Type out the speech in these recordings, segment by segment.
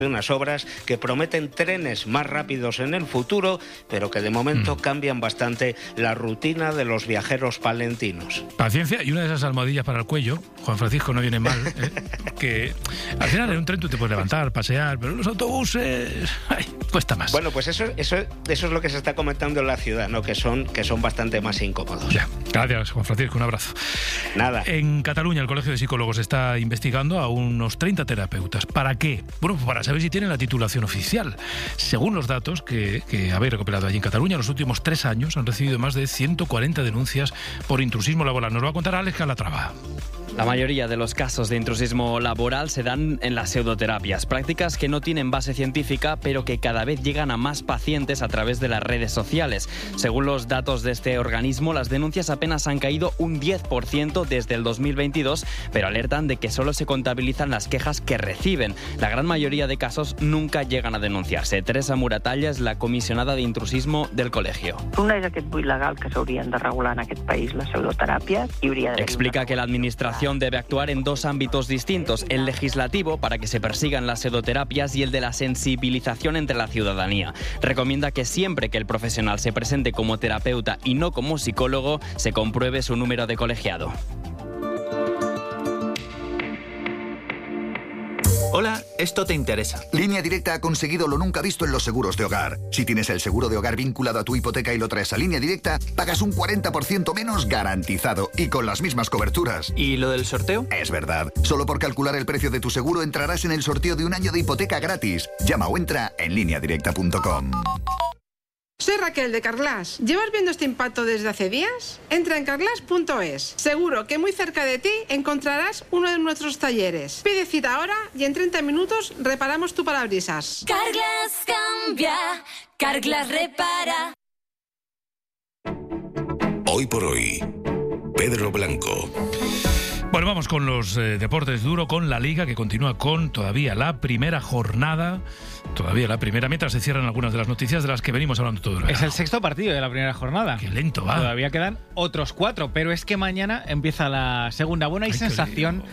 unas obras que prometen trenes más rápidos en el futuro, pero que de momento cambian bastante la rutina de los viajeros palentinos. Paciencia, y una de esas almohadillas para el cuello, Juan Francisco, no viene mal, que al final en un tren tú te puedes levantar, pasear, pero en los autobuses cuesta más. Bueno, pues eso es lo que se está comentando en la ciudad, ¿no? Que son bastante más incómodos. Ya. Gracias, Juan Francisco, un abrazo. Nada. En Cataluña, el Colegio de Psicólogos está investigando a unos 30 terapeutas. ¿Para qué? Bueno, para saber si tienen la titulación oficial. Según los datos que habéis recopilado allí en Cataluña, en los últimos 3 años han recibido más de 140 denuncias por intrusismo laboral. Nos lo va a contar Alex Calatrava. La mayoría de los casos de intrusismo laboral se dan en las pseudoterapias, prácticas que no tienen base científica, pero que cada vez llegan a más pacientes a través de las redes sociales. Según los datos de este organismo, las denuncias apenas han caído un 10% desde el 2022, pero alertan de que solo se contabilizan las quejas que reciben. La gran mayoría de casos nunca llegan a denunciarse. Teresa Muratalla es la comisionada de intrusismo del colegio. Una és aquest buit legal que s'haurien de regular en aquest país, les pseudoterapias. Explica que la administración debe actuar en 2 ámbitos distintos, el legislativo para que se persigan las pseudoterapias y el de la sensibilización entre la ciudadanía. Recomienda que siempre que el profesional se presente como terapeuta y no como psicólogo, se compruebe su número de colegiado. Hola, esto te interesa. Línea Directa ha conseguido lo nunca visto en los seguros de hogar. Si tienes el seguro de hogar vinculado a tu hipoteca y lo traes a Línea Directa, pagas un 40% menos garantizado y con las mismas coberturas. ¿Y lo del sorteo? Es verdad. Solo por calcular el precio de tu seguro entrarás en el sorteo de 1 año de hipoteca gratis. Llama o entra en lineadirecta.com. Soy Raquel de Carglass. ¿Llevas viendo este impacto desde hace días? Entra en carglass.es. Seguro que muy cerca de ti encontrarás uno de nuestros talleres. Pide cita ahora y en 30 minutos reparamos tu parabrisas. Carglass cambia, Carglass repara. Hoy por hoy, Pedro Blanco. Bueno, vamos con los deportes duro, con la Liga, que continúa con todavía la primera jornada. Todavía la primera, mientras se cierran algunas de las noticias de las que venimos hablando todo el verano. Es el 6º partido de la primera jornada. Qué lento va. Todavía quedan otros 4, pero es que mañana empieza la segunda. Bueno, hay sensación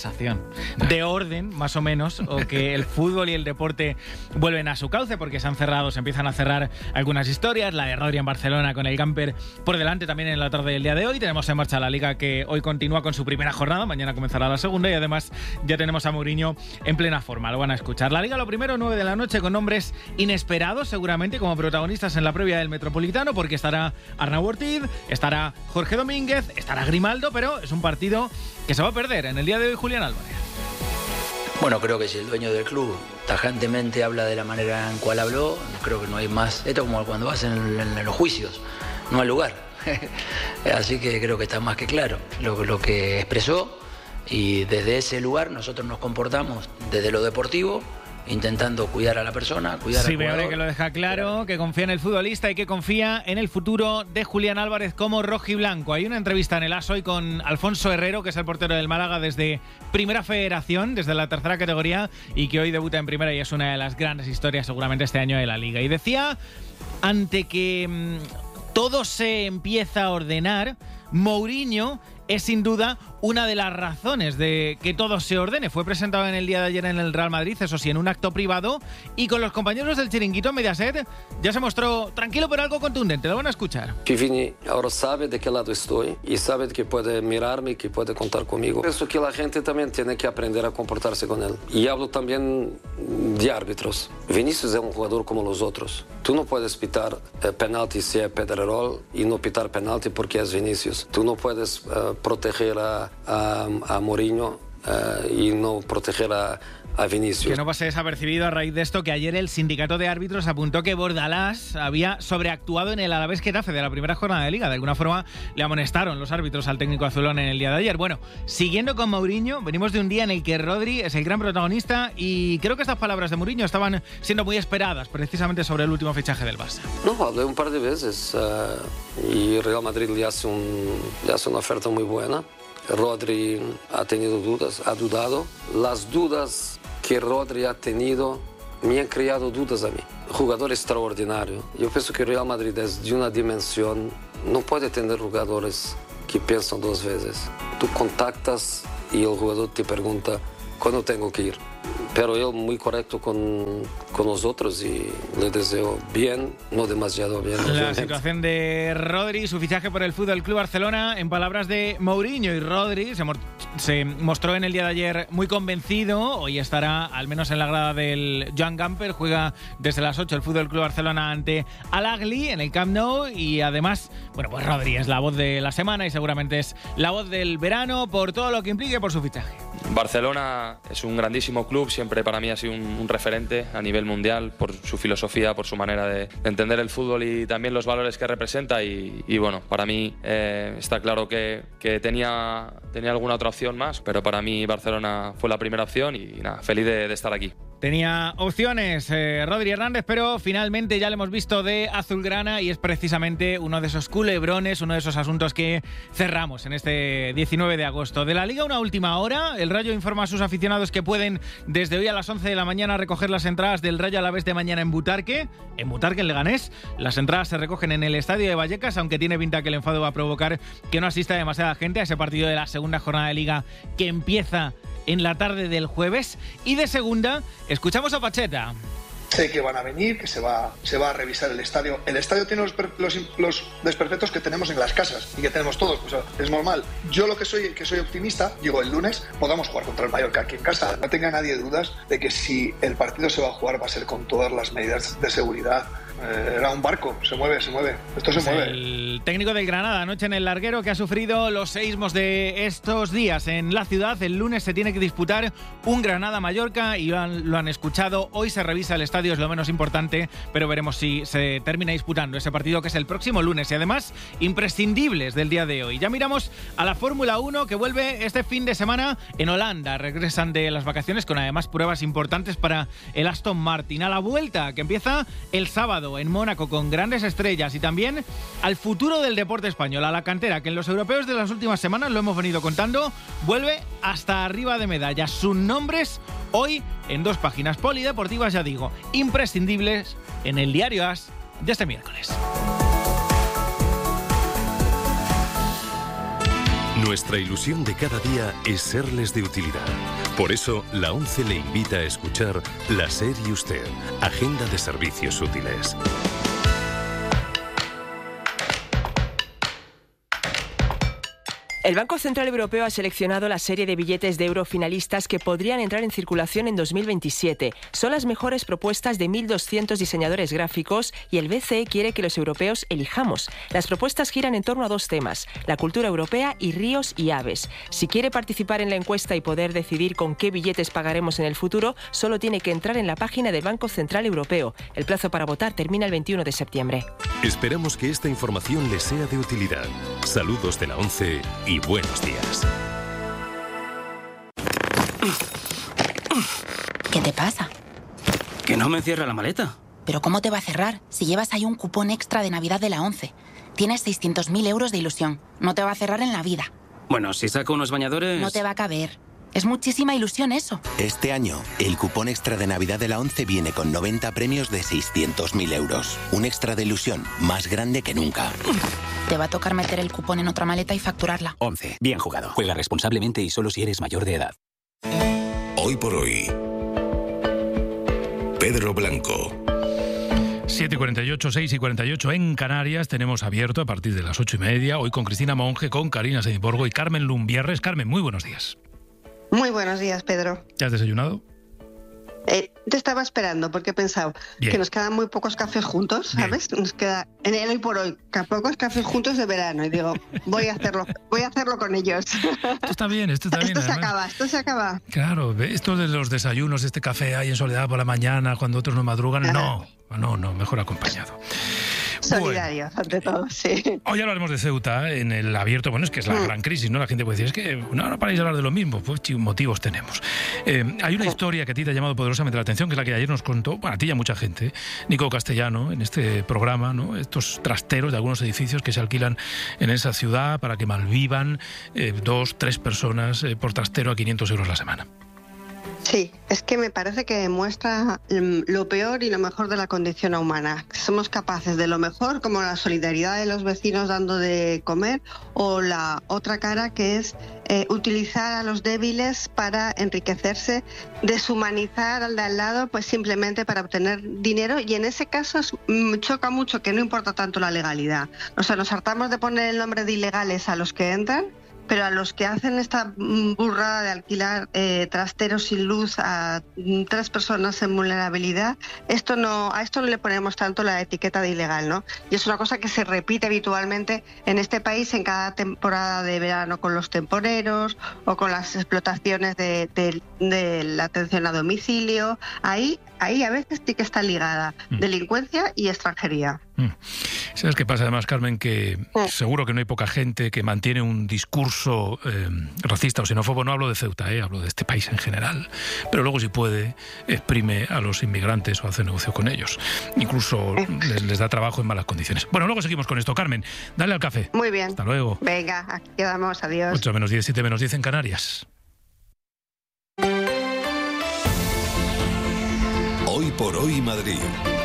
de orden, más o menos, o que el fútbol y el deporte vuelven a su cauce, porque se empiezan a cerrar algunas historias. La de Rodri en Barcelona con el camper por delante también en la tarde del día de hoy. Tenemos en marcha la Liga, que hoy continúa con su primera jornada. Mañana comenzará la segunda y además ya tenemos a Mourinho en plena forma. Lo van a escuchar. La Liga, lo primero, 9 de la noche, con nombres inesperados seguramente como protagonistas en la previa del Metropolitano, porque estará Arnau Ortiz, estará Jorge Domínguez, estará Grimaldo, pero es un partido que se va a perder en el día de hoy Julián Álvarez. Bueno, creo que si el dueño del club tajantemente habla de la manera en cual habló, creo que no hay más. Esto es como cuando vas en los juicios, no hay lugar. Así que creo que está más que claro lo que expresó, y desde ese lugar nosotros nos comportamos desde lo deportivo, intentando cuidar a la persona, cuidar al jugador. Simeone, que lo deja claro, que confía en el futbolista y que confía en el futuro de Julián Álvarez como rojiblanco. Hay una entrevista en el AS hoy con Alfonso Herrero, que es el portero del Málaga desde Primera Federación, desde la 3ª categoría, y que hoy debuta en Primera y es una de las grandes historias seguramente este año de la Liga. Y decía, ante que todo se empieza a ordenar, Mourinho es sin duda una de las razones de que todo se ordene. Fue presentado en el día de ayer en el Real Madrid, eso sí, en un acto privado, y con los compañeros del Chiringuito en Mediaset ya se mostró tranquilo pero algo contundente. Lo van a escuchar. Vini ahora sabe de qué lado estoy y sabe que puede mirarme y que puede contar conmigo. Pienso que la gente también tiene que aprender a comportarse con él. Y hablo también de árbitros. Vinicius es un jugador como los otros. Tú no puedes pitar penalti si es Pedrerol y no pitar penalti porque es Vinicius. Tú no puedes proteger a Mourinho y no proteger a Vinicius. Que no pase desapercibido a raíz de esto que ayer el sindicato de árbitros apuntó que Bordalás había sobreactuado en el Alavés Getafe de la primera jornada de Liga. De alguna forma le amonestaron los árbitros al técnico azulón en el día de ayer. Bueno, siguiendo con Mourinho, venimos de un día en el que Rodri es el gran protagonista y creo que estas palabras de Mourinho estaban siendo muy esperadas precisamente sobre el último fichaje del Barça. No, hablé un par de veces y Real Madrid le hace una oferta muy buena. Rodri ha tenido dudas, ha dudado. Las dudas que Rodri ha tenido me han creado dudas a mí. Jugador extraordinario. Yo pienso que Real Madrid es de una dimensión, no puede tener jugadores que piensan 2 veces. Tú contactas y el jugador te pregunta cuando tengo que ir. Pero él muy correcto con nosotros y le deseo bien, no demasiado bien. La obviamente. situación de Rodri, su fichaje por el Fútbol Club Barcelona, en palabras de Mourinho, y Rodri se mostró en el día de ayer muy convencido. Hoy estará al menos en la grada del Joan Gamper, juega desde las 8 el Fútbol Club Barcelona ante Al-Ahly en el Camp Nou, y además, bueno, pues Rodri es la voz de la semana y seguramente es la voz del verano por todo lo que implique por su fichaje. Barcelona es un grandísimo club, siempre para mí ha sido un referente a nivel mundial por su filosofía, por su manera de entender el fútbol y también los valores que representa y bueno, para mí está claro que tenía alguna otra opción más, pero para mí Barcelona fue la primera opción y nada, feliz de estar aquí. Tenía opciones Rodri Hernández, pero finalmente ya lo hemos visto de azulgrana y es precisamente uno de esos culebrones, uno de esos asuntos que cerramos en este 19 de agosto. De la Liga, una última hora. El Rayo informa a sus aficionados que pueden desde hoy a las 11 de la mañana recoger las entradas del Rayo Alavés de mañana en Butarque, en Leganés. Las entradas se recogen en el estadio de Vallecas, aunque tiene pinta que el enfado va a provocar que no asista demasiada gente a ese partido de la segunda jornada de Liga que empieza en la tarde del jueves. Y de segunda, escuchamos a Pacheta. Sé que van a venir, que se va a revisar el estadio. El estadio tiene los desperfectos que tenemos en las casas y que tenemos todos, pues es normal. Yo lo que soy optimista, digo, el lunes podamos jugar contra el Mallorca aquí en casa. No tenga nadie dudas de que si el partido se va a jugar va a ser con todas las medidas de seguridad. Era un barco, se mueve, esto se mueve. El técnico del Granada, anoche en el larguero, que ha sufrido los seísmos de estos días en la ciudad. El lunes se tiene que disputar un Granada-Mallorca y lo han escuchado. Hoy se revisa el estadio, es lo menos importante, pero veremos si se termina disputando ese partido, que es el próximo lunes. Y además, imprescindibles del día de hoy. Ya miramos a la Fórmula 1, que vuelve este fin de semana en Holanda. Regresan de las vacaciones con además pruebas importantes para el Aston Martin. A la vuelta, que empieza el sábado en Mónaco con grandes estrellas, y también al futuro del deporte español, a la cantera, que en los europeos de las últimas semanas, lo hemos venido contando, vuelve hasta arriba de medallas. Sus nombres hoy en 2 páginas polideportivas, ya digo, imprescindibles en el diario AS de este miércoles. Nuestra ilusión de cada día es serles de utilidad. Por eso, la ONCE le invita a escuchar La SER y Usted, Agenda de Servicios Útiles. El Banco Central Europeo ha seleccionado la serie de billetes de euro finalistas que podrían entrar en circulación en 2027. Son las mejores propuestas de 1.200 diseñadores gráficos y el BCE quiere que los europeos elijamos. Las propuestas giran en torno a 2 temas, la cultura europea y ríos y aves. Si quiere participar en la encuesta y poder decidir con qué billetes pagaremos en el futuro, solo tiene que entrar en la página del Banco Central Europeo. El plazo para votar termina el 21 de septiembre. Esperamos que esta información les sea de utilidad. Saludos de la ONCE y buenos días. ¿Qué te pasa? Que no me cierra la maleta. ¿Pero cómo te va a cerrar si llevas ahí un cupón extra de Navidad de la ONCE? Tienes 600.000 euros de ilusión. No te va a cerrar en la vida. Bueno, si saco unos bañadores... No te va a caber. Es muchísima ilusión eso. Este año, el cupón extra de Navidad de la ONCE viene con 90 premios de 600.000 euros. Un extra de ilusión más grande que nunca. Te va a tocar meter el cupón en otra maleta y facturarla. ONCE. Bien jugado. Juega responsablemente y solo si eres mayor de edad. Hoy por hoy, Pedro Blanco. 7:48, 6:48 en Canarias. Tenemos abierto a partir de las 8:30. Hoy con Cristina Monge, con Karina Sediborgo y Carmen Lumbierres. Carmen, muy buenos días. Muy buenos días, Pedro. ¿Ya has desayunado? Te estaba esperando porque he pensado que nos quedan muy pocos cafés juntos, ¿sabes? Nos queda en el hoy por hoy, pocos cafés juntos de verano, y digo, voy a hacerlo con ellos. Esto está bien, esto está bien. Esto se acaba. Claro, esto de los desayunos, este café ahí en soledad por la mañana, cuando otros no madrugan, no, mejor acompaño. Solidarios, ante todo, sí. Hoy hablaremos de Ceuta en el abierto. Bueno, es que es la gran crisis, ¿no? La gente puede decir, es que no paráis de hablar de lo mismo. Pues motivos tenemos. Hay una historia que a ti te ha llamado poderosamente la atención, que es la que ayer nos contó, bueno, a ti y a mucha gente, Nico Castellano, en este programa, ¿no? Estos trasteros de algunos edificios que se alquilan en esa ciudad para que malvivan 2, 3 personas por trastero a 500 euros la semana. Sí, es que me parece que demuestra lo peor y lo mejor de la condición humana. Somos capaces de lo mejor, como la solidaridad de los vecinos dando de comer, o la otra cara que es utilizar a los débiles para enriquecerse, deshumanizar al de al lado, pues simplemente para obtener dinero. Y en ese caso choca mucho que no importa tanto la legalidad. O sea, nos hartamos de poner el nombre de ilegales a los que entran, pero a los que hacen esta burrada de alquilar trasteros sin luz a 3 personas en vulnerabilidad, a esto no le ponemos tanto la etiqueta de ilegal, ¿no? Y es una cosa que se repite habitualmente en este país en cada temporada de verano con los temporeros o con las explotaciones de la atención a domicilio. Ahí a veces sí que está ligada delincuencia y extranjería. ¿Sabes qué pasa además, Carmen? Que seguro que no hay poca gente que mantiene un discurso racista o xenófobo. No hablo de Ceuta, hablo de este país en general. Pero luego, si puede, exprime a los inmigrantes o hace negocio con ellos. Incluso les da trabajo en malas condiciones. Bueno, luego seguimos con esto. Carmen, dale al café. Muy bien. Hasta luego. Venga, aquí quedamos. Adiós. 8 menos 10, 7 menos 10 en Canarias. Hoy por hoy Madrid.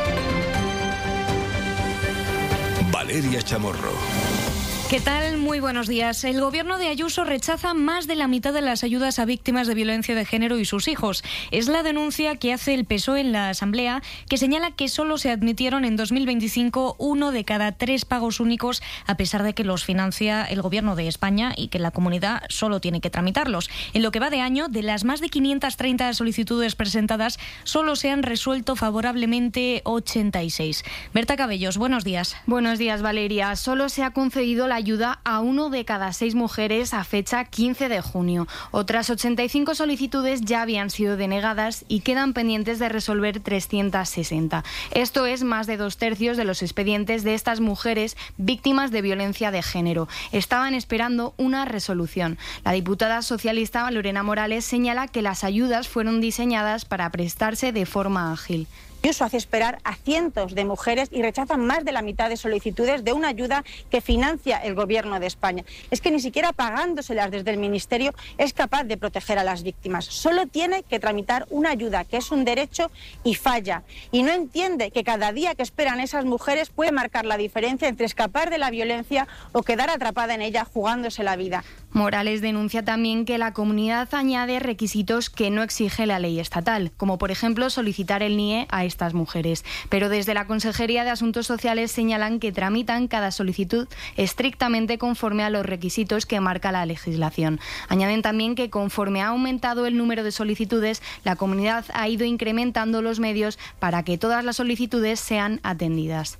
Valeria Chamorro. ¿Qué tal? Muy buenos días. El gobierno de Ayuso rechaza más de la mitad de las ayudas a víctimas de violencia de género y sus hijos. Es la denuncia que hace el PSOE en la Asamblea, que señala que solo se admitieron en 2025 1 de cada 3 pagos únicos, a pesar de que los financia el gobierno de España y que la comunidad solo tiene que tramitarlos. En lo que va de año, de las más de 530 solicitudes presentadas, solo se han resuelto favorablemente 86. Berta Cabellos, buenos días. Buenos días, Valeria. Solo se ha concedido la ayuda a 1 de cada 6 mujeres a fecha 15 de junio. Otras 85 solicitudes ya habían sido denegadas y quedan pendientes de resolver 360. Esto es más de 2/3 de los expedientes de estas mujeres víctimas de violencia de género. Estaban esperando una resolución. La diputada socialista Lorena Morales señala que las ayudas fueron diseñadas para prestarse de forma ágil. Ayuso hace esperar a cientos de mujeres y rechazan más de la mitad de solicitudes de una ayuda que financia el Gobierno de España. Es que ni siquiera pagándoselas desde el Ministerio es capaz de proteger a las víctimas. Solo tiene que tramitar una ayuda, que es un derecho, y falla. Y no entiende que cada día que esperan esas mujeres puede marcar la diferencia entre escapar de la violencia o quedar atrapada en ella jugándose la vida. Morales denuncia también que la comunidad añade requisitos que no exige la ley estatal, como por ejemplo solicitar el NIE a estas mujeres. Pero desde la Consejería de Asuntos Sociales señalan que tramitan cada solicitud estrictamente conforme a los requisitos que marca la legislación. Añaden también que conforme ha aumentado el número de solicitudes, la comunidad ha ido incrementando los medios para que todas las solicitudes sean atendidas.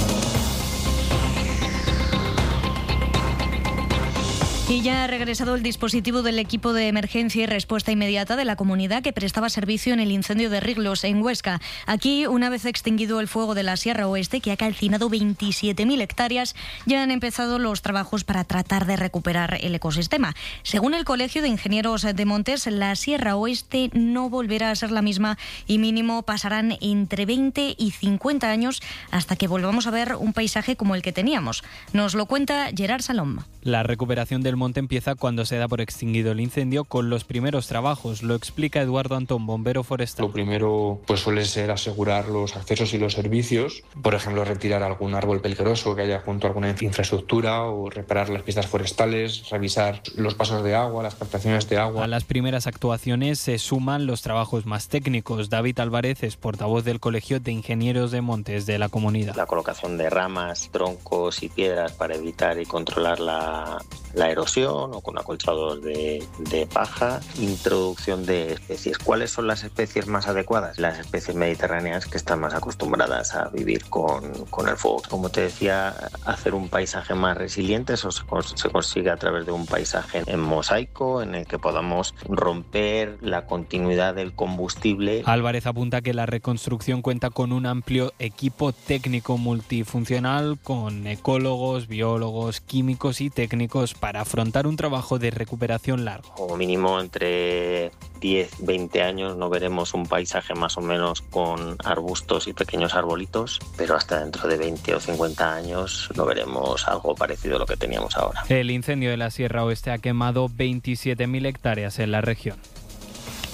Y ya ha regresado el dispositivo del equipo de emergencia y respuesta inmediata de la comunidad que prestaba servicio en el incendio de Riglos, en Huesca. Aquí, una vez extinguido el fuego de la Sierra Oeste, que ha calcinado 27.000 hectáreas, ya han empezado los trabajos para tratar de recuperar el ecosistema. Según el Colegio de Ingenieros de Montes, la Sierra Oeste no volverá a ser la misma y mínimo pasarán entre 20 y 50 años hasta que volvamos a ver un paisaje como el que teníamos. Nos lo cuenta Gerard Salom. La recuperación del monte empieza cuando se da por extinguido el incendio con los primeros trabajos. Lo explica Eduardo Antón, bombero forestal. Lo primero pues suele ser asegurar los accesos y los servicios, por ejemplo retirar algún árbol peligroso que haya junto a alguna infraestructura o reparar las pistas forestales, revisar los pasos de agua, las captaciones de agua. A las primeras actuaciones se suman los trabajos más técnicos. David Álvarez es portavoz del Colegio de Ingenieros de Montes de la comunidad. La colocación de ramas, troncos y piedras para evitar y controlar la erosión, o con acolchados de paja, introducción de especies. ¿Cuáles son las especies más adecuadas? Las especies mediterráneas, que están más acostumbradas a vivir con el fuego. Como te decía, hacer un paisaje más resiliente, eso se consigue a través de un paisaje en mosaico, en el que podamos romper la continuidad del combustible. Álvarez apunta que la reconstrucción cuenta con un amplio equipo técnico multifuncional, con ecólogos, biólogos, químicos y técnicos para afrontar un trabajo de recuperación largo. Como mínimo entre 10-20 años no veremos un paisaje más o menos con arbustos y pequeños arbolitos, pero hasta dentro de 20 o 50 años no veremos algo parecido a lo que teníamos ahora. El incendio de la Sierra Oeste ha quemado 27.000 hectáreas en la región.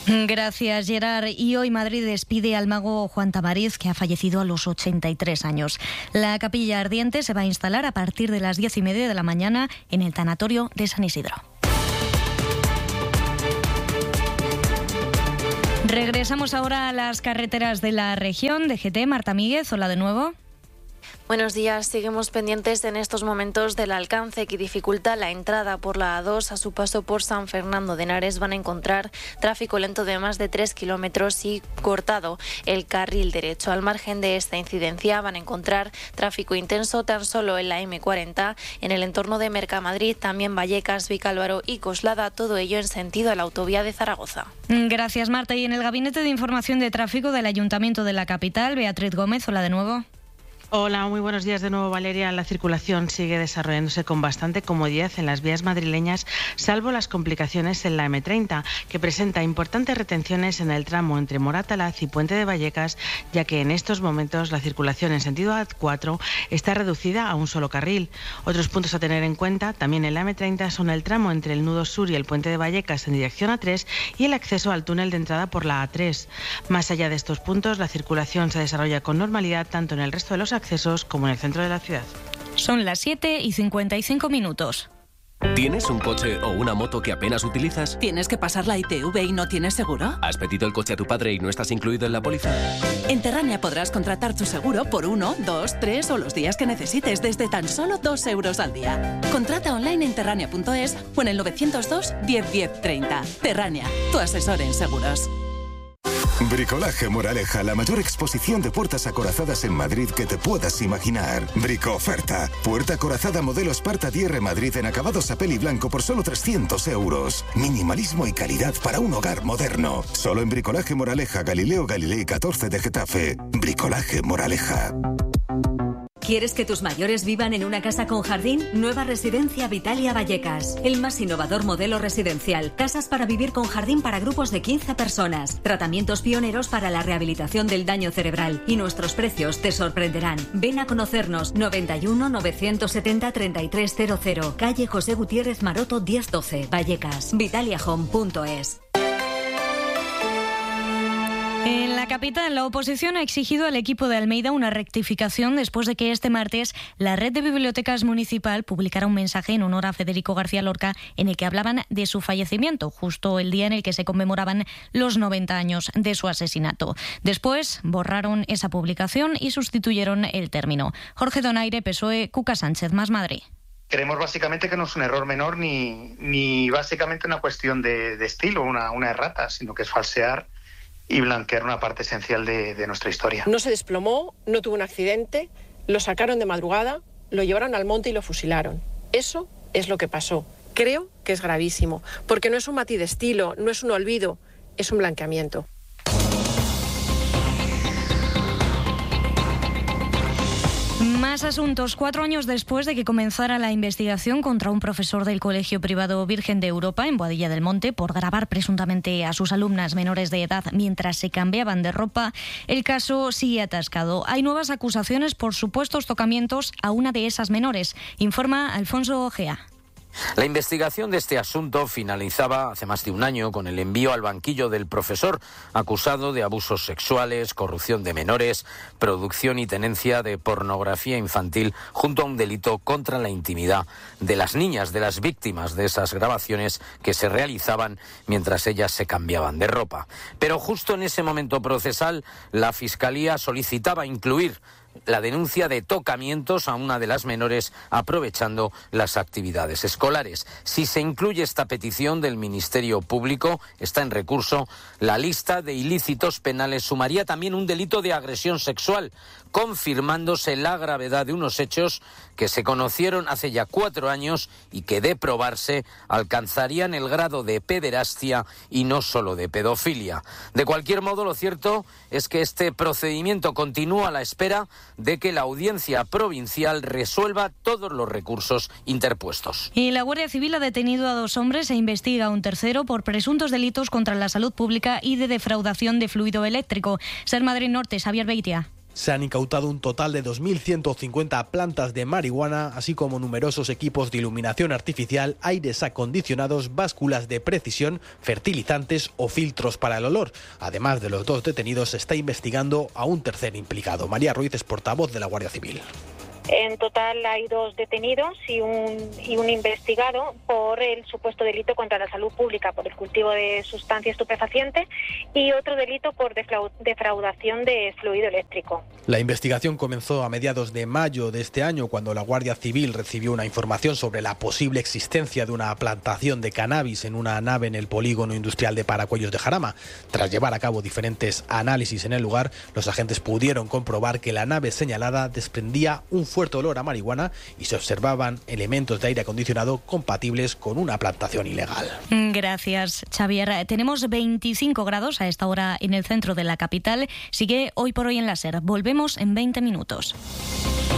Gracias, Gerard. Y hoy Madrid despide al mago Juan Tamariz, que ha fallecido a los 83 años. La capilla ardiente se va a instalar a partir de las 10:30 de la mañana en el tanatorio de San Isidro. Regresamos ahora a las carreteras de la región. DGT, Marta Míguez, hola de nuevo. Buenos días. Seguimos pendientes en estos momentos del alcance que dificulta la entrada por la A2. A su paso por San Fernando de Henares van a encontrar tráfico lento de más de 3 kilómetros y cortado el carril derecho. Al margen de esta incidencia van a encontrar tráfico intenso tan solo en la M40, en el entorno de Mercamadrid, también Vallecas, Vicálvaro y Coslada, todo ello en sentido a la autovía de Zaragoza. Gracias, Marta. Y en el Gabinete de Información de Tráfico del Ayuntamiento de la capital, Beatriz Gómez, hola de nuevo. Hola, muy buenos días de nuevo, Valeria. La circulación sigue desarrollándose con bastante comodidad en las vías madrileñas, salvo las complicaciones en la M30, que presenta importantes retenciones en el tramo entre Moratalaz y Puente de Vallecas, ya que en estos momentos la circulación en sentido A4 está reducida a un solo carril. Otros puntos a tener en cuenta también en la M30 son el tramo entre el nudo sur y el Puente de Vallecas en dirección A3 y el acceso al túnel de entrada por la A3. Más allá de estos puntos, la circulación se desarrolla con normalidad tanto en el resto de los accesos como en el centro de la ciudad. Son las 7:55. ¿Tienes un coche o una moto que apenas utilizas? ¿Tienes que pasar la ITV y no tienes seguro? ¿Has pedido el coche a tu padre y no estás incluido en la póliza? En Terrania podrás contratar tu seguro por 1, 2, 3 o los días que necesites desde tan solo 2 euros al día. Contrata online en terrania.es o en el 902 10 10 30. Terrania, tu asesor en seguros. Bricolaje Moraleja, la mayor exposición de puertas acorazadas en Madrid que te puedas imaginar. Bricoferta. Puerta acorazada modelo Sparta DR Madrid en acabados a peli blanco por solo 300 euros. Minimalismo y calidad para un hogar moderno. Solo en Bricolaje Moraleja, Galileo Galilei 14 de Getafe. Bricolaje Moraleja. ¿Quieres que tus mayores vivan en una casa con jardín? Nueva Residencia Vitalia Vallecas. El más innovador modelo residencial. Casas para vivir con jardín para grupos de 15 personas. Tratamientos pioneros para la rehabilitación del daño cerebral. Y nuestros precios te sorprenderán. Ven a conocernos. 91 970 3300. Calle José Gutiérrez Maroto 1012. Vallecas. vitaliahome.es. En la capital, la oposición ha exigido al equipo de Almeida una rectificación después de que este martes la red de bibliotecas municipal publicara un mensaje en honor a Federico García Lorca en el que hablaban de su fallecimiento, justo el día en el que se conmemoraban los 90 años de su asesinato. Después borraron esa publicación y sustituyeron el término. Jorge Donaire, PSOE, Cuca Sánchez, Más Madrid. Creemos básicamente que no es un error menor ni básicamente una cuestión de estilo, una errata, sino que es falsear y blanquear una parte esencial de nuestra historia. No se desplomó, no tuvo un accidente, lo sacaron de madrugada, lo llevaron al monte y lo fusilaron. Eso es lo que pasó. Creo que es gravísimo, porque no es un matiz de estilo, no es un olvido, es un blanqueamiento. Más asuntos. 4 años después de que comenzara la investigación contra un profesor del Colegio Privado Virgen de Europa en Boadilla del Monte por grabar presuntamente a sus alumnas menores de edad mientras se cambiaban de ropa, el caso sigue atascado. Hay nuevas acusaciones por supuestos tocamientos a una de esas menores, informa Alfonso Ojea. La investigación de este asunto finalizaba hace más de un año con el envío al banquillo del profesor acusado de abusos sexuales, corrupción de menores, producción y tenencia de pornografía infantil junto a un delito contra la intimidad de las niñas, de las víctimas de esas grabaciones que se realizaban mientras ellas se cambiaban de ropa. Pero justo en ese momento procesal, la Fiscalía solicitaba incluir la denuncia de tocamientos a una de las menores aprovechando las actividades escolares. Si se incluye esta petición del Ministerio Público, está en recurso, la lista de ilícitos penales sumaría también un delito de agresión sexual, confirmándose la gravedad de unos hechos que se conocieron hace ya 4 años y que, de probarse, alcanzarían el grado de pederastia y no solo de pedofilia. De cualquier modo, lo cierto es que este procedimiento continúa a la espera de que la Audiencia Provincial resuelva todos los recursos interpuestos. Y la Guardia Civil ha detenido a 2 hombres e investiga a un tercero por presuntos delitos contra la salud pública y de defraudación de fluido eléctrico. Ser Madrid Norte, Xavier Beitia. Se han incautado un total de 2.150 plantas de marihuana, así como numerosos equipos de iluminación artificial, aires acondicionados, básculas de precisión, fertilizantes o filtros para el olor. Además de los 2 detenidos, se está investigando a un tercer implicado. María Ruiz es portavoz de la Guardia Civil. En total hay 2 detenidos y un investigado por el supuesto delito contra la salud pública, por el cultivo de sustancia estupefaciente, y otro delito por defraudación de fluido eléctrico. La investigación comenzó a mediados de mayo de este año, cuando la Guardia Civil recibió una información sobre la posible existencia de una plantación de cannabis en una nave en el polígono industrial de Paracuellos de Jarama. Tras llevar a cabo diferentes análisis en el lugar, los agentes pudieron comprobar que la nave señalada desprendía un fuerte olor a marihuana y se observaban elementos de aire acondicionado compatibles con una plantación ilegal. Gracias, Xavier. Tenemos 25 grados a esta hora en el centro de la capital. Sigue Hoy por Hoy en la SER. Volvemos en 20 minutos.